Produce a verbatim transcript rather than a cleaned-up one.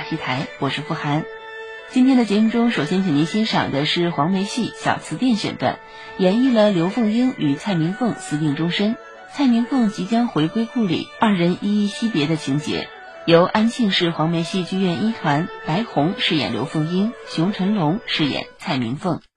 戏台，我是傅涵。今天的节目中，首先请您欣赏的是黄梅戏《小词店》选段，演绎了刘凤英与蔡明凤私定终身，蔡明凤即将回归故里，二人依依惜别的情节。由安庆市黄梅戏剧院一团白虹饰演刘凤英，熊晨龙饰演蔡明凤。